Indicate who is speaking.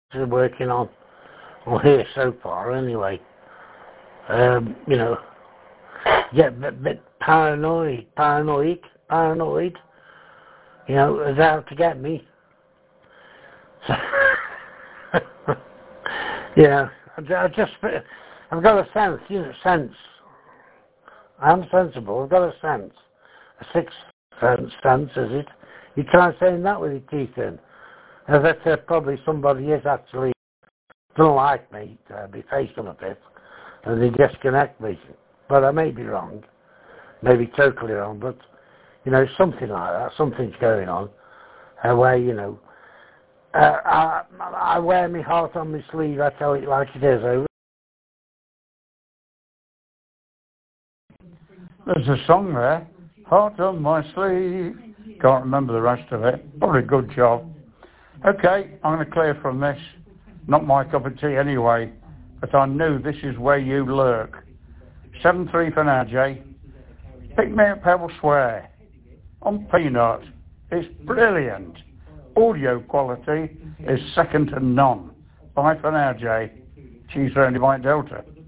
Speaker 1: working on here so far anyway. You know, get a bit paranoid, you know, is out to get me. So, yeah, I've got a sense, you know, I'm sensible, I've got a sense. A sixth sense, is it? You try saying that with your teeth in. As I said, probably somebody is actually don't like me, be facing a bit, and they disconnect me. But I may be wrong, maybe totally wrong, but, you know, something like that, something's going on, where, you know, I wear my heart on my sleeve, I tell it like it is.
Speaker 2: There's a song there, Heart on My Sleeve. Can't remember the rest of it. Probably a good job. Okay, I'm going to clear from this. Not my cup of tea anyway, but I knew this is where you lurk. 7-3 for now, Jay. Pick me up elsewhere. On Peanut. It's brilliant. Audio quality is second to none. Bye for now, Jay. Cheese Roundy Mike Delta.